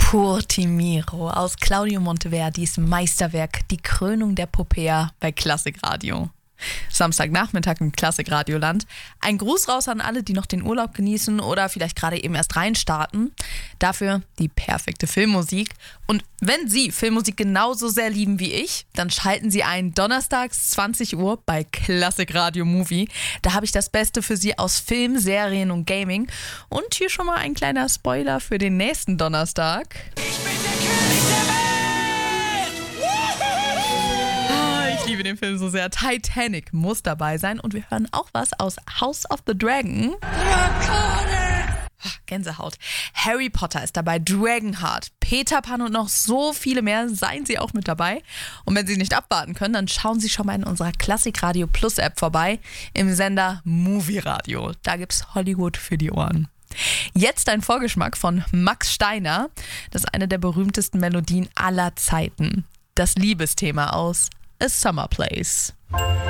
Pur-Ti-Miro aus Claudio Monteverdis Meisterwerk Die Krönung der Popea bei Klassikradio. Samstagnachmittag im Klassikradioland. Ein Gruß raus an alle, die noch den Urlaub genießen oder vielleicht gerade eben erst reinstarten. Dafür die perfekte Filmmusik. Und wenn Sie Filmmusik genauso sehr lieben wie ich, dann schalten Sie ein donnerstags 20 Uhr bei Klassikradio Movie. Da habe ich das Beste für Sie aus Film, Serien und Gaming. Und hier schon mal ein kleiner Spoiler für den nächsten Donnerstag. Ich bin der König der Welt! Ich liebe den Film so sehr. Titanic muss dabei sein und wir hören auch was aus House of the Dragon. Gänsehaut. Harry Potter ist dabei, Dragonheart, Peter Pan und noch so viele mehr. Seien Sie auch mit dabei. Und wenn Sie nicht abwarten können, dann schauen Sie schon mal in unserer Klassikradio Plus App vorbei im Sender Movie Radio. Da gibt's Hollywood für die Ohren. Jetzt ein Vorgeschmack von Max Steiner. Das ist eine der berühmtesten Melodien aller Zeiten. Das Liebesthema aus A Summer Place.